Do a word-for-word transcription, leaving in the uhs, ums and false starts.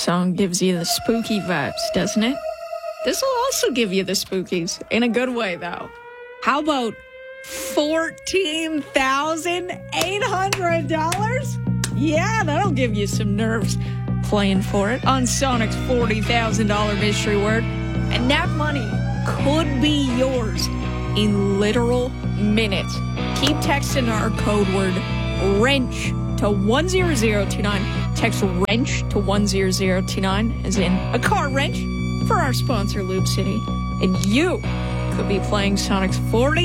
song gives you the spooky vibes, doesn't it? This will also give you the spookies, in a good way, though. How about fourteen thousand eight hundred dollars? Yeah, that'll give you some nerves playing for it on Sonic's forty thousand dollars mystery word. And that money could be yours in literal minutes. Keep texting our code word WRENCH to one zero zero two nine. Text WRENCH to one zero zero two nine, as in a car wrench, for our sponsor, Lube City. And you could be playing Sonic's forty